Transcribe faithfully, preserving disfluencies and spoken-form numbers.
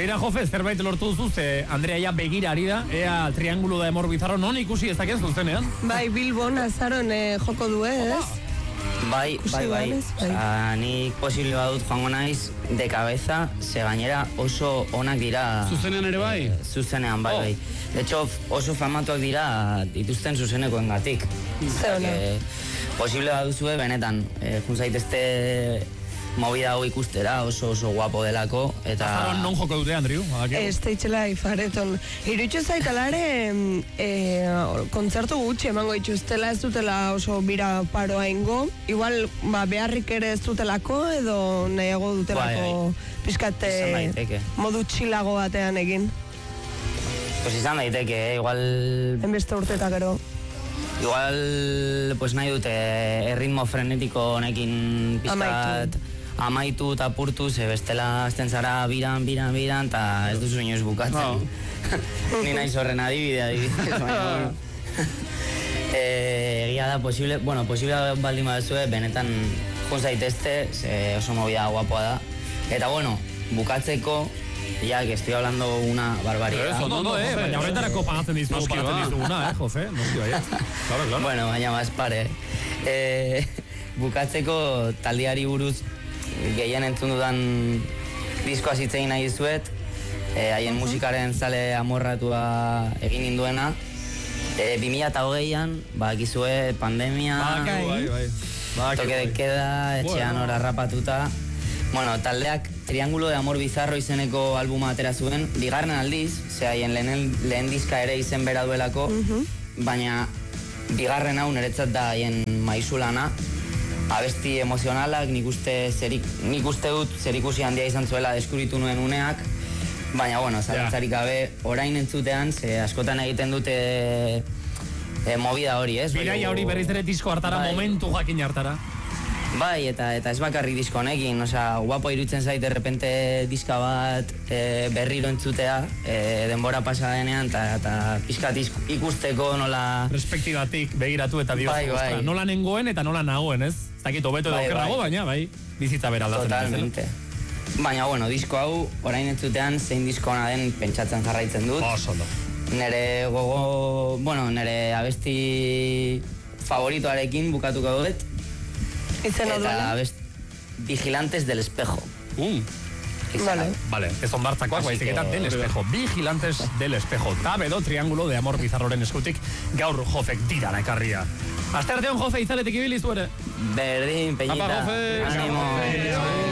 Begira, Jofe, zerbait lortu duzu, ze Andrea ja begira ari da, ea Triángulo de Amor Bizarro non ikusi ez dakez zuzenean? Bai, Bilbon azaron eh, joko du, ez? Bai, bai, bai. Osa, nik posible badut joango naiz de cabeza, ze gainera oso onak dira... Zuzenean ere bai? Eh, zuzenean, bai, bai. De hecho, oso famatuak dira dituzten zuzenekoen gatik. Zer Posible baduzue, benetan, eh, jun zaitezte movida hau ikustera, oso oso guapo delako, eta... Azaron non joko dute, Andriu? Stage Life, areton. Irutxu zaitalare, e, kontzertu gutxi emango itxustela, ez dutela oso bira paroa ingo. Igual, ba, beharrik ere ez dutelako, edo nahiago dutelako pizkate modu txilago batean egin. Pues izan daiteke, igual... Enbeste urteta gero. Igual, pues nahi dute erritmo frenetiko honekin pizkat amaitu eta apurtu, ze bestela azten zara biran, biran, biran, eta ez duzu inoiz bukatzen. Ni nahi zorren adibidea, adibidez, baina, egia da, posible, bueno, posible baldin baduzue, benetan jun zaitezte, ze oso movida guapoa da. Eta, bueno, bukatzeko, ya que estoy hablando una barbaridad. Eso, no, no, eh, baina horretarako pagatzen dizugu, pagatzen dizuguna, eh, Jose, noski baiet. Claro, claro. Bueno, baina más pare. Eh, bukatzeko taldeari buruz gehien entzun dudan diskoa zitzein nahi zuet, haien musikaren zale amorratua egin ninduena. E, bi mila hogeian, bakizue, pandemia, bai, bai. toke de queda, etxean hor harrapatuta. Bueno, taldeak Triángulo de Amor Bizarro izeneko albuma atera zuen, bigarren aldiz, ze haien lehen, lehen diska ere izen bera duelako, baina bigarren hau niretzat da haien maizulana, abesti emozionalak, nik uste, zerik, nik uste dut zerikusi handia izan zuela deskuritu nuen uneak, baina, bueno, zalantzarik gabe, orain entzutean, ze askotan egiten dute e, movida hori, ez? Biraia hori berriz ere disko hartara, bai. Momentu jakin hartara. Bai, eta eta ez bakarrik disko honekin, osea, guapo iruditzen zait errepente diska bat e, berriro entzutea, e, denbora pasa denean, eta pizkat ikusteko nola... Respektibatik begiratu eta dio, bai, bai. Nola nengoen eta nola nagoen, ez? Ez dakit hobeto edo bai, okerrago, bai. baina, bai, bizitza bera aldatzen. Totalmente. Baina, bueno, disko hau, orain entzutean, zein disko ona den pentsatzen jarraitzen dut. Oso ondo. Nere gogo, bueno, nere abesti favoritoarekin bukatuko dut. Izen eta abest... Vigilantes del Espejo. Uh. Vale. Vale, ez ondartzakoak, baizik eta del Espejo. Vigilantes del Espejo. Tabedo Triángulo de Amor Bizarroren eskutik gaur Jofek dira ekarria. Aste artean Jofe izaretik ibilizu ere. Berdin, peñita. Apa, Jofe. Animo.